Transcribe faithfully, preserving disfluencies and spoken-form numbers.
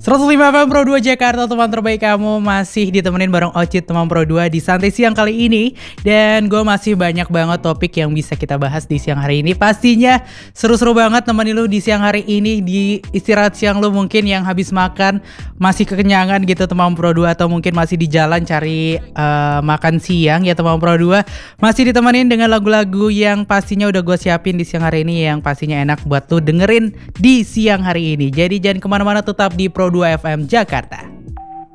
seratus lima F M Pro dua Jakarta, teman terbaik kamu masih ditemenin bareng Ocit teman Pro dua di Santai Siang kali ini. Dan gue masih banyak banget topik yang bisa kita bahas di siang hari ini. Pastinya seru-seru banget temenin lu di siang hari ini, di istirahat siang lu mungkin yang habis makan masih kekenyangan gitu teman Pro dua, atau mungkin masih di jalan cari uh, makan siang ya teman Pro dua. Masih ditemenin dengan lagu-lagu yang pastinya udah gue siapin di siang hari ini, yang pastinya enak buat lu dengerin di siang hari ini. Jadi jangan kemana-mana, tetap di Pro dua F M Jakarta.